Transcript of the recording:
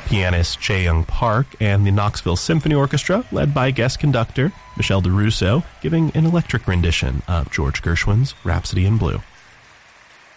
pianist Jae-Young Park, and the Knoxville Symphony Orchestra, led by guest conductor Michelle DeRusso, giving an electric rendition of George Gershwin's Rhapsody in Blue.